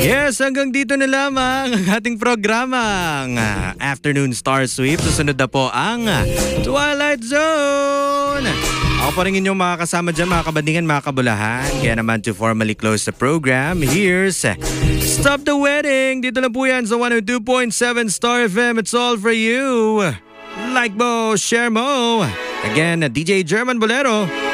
Yes, hanggang dito na lamang ang ating programang Afternoon Star Sweep. Susunod na po ang Twilight Zone. Ako pa rin inyong mga kasama dyan, mga kabandingan, mga kabulahan. Kaya naman to formally close the program, here's Stop the Wedding. Dito lang po yan sa 102.7 Star FM. It's all for you. Like mo, share mo. Again, DJ German Bolero.